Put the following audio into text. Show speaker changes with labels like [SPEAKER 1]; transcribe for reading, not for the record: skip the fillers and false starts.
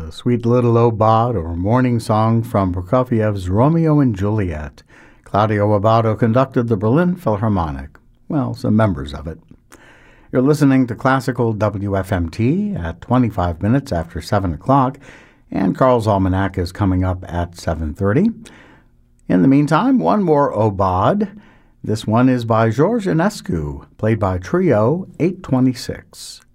[SPEAKER 1] a sweet little aubade or morning song from Prokofiev's Romeo and Juliet. Claudio Abbado conducted the Berlin Philharmonic. Well, some members of it. You're listening to Classical WFMT at 25 minutes after 7 o'clock, and Carl's Almanac is coming up at 7:30. In the meantime, one more aubade. This one is by George Enescu, played by Trio 826.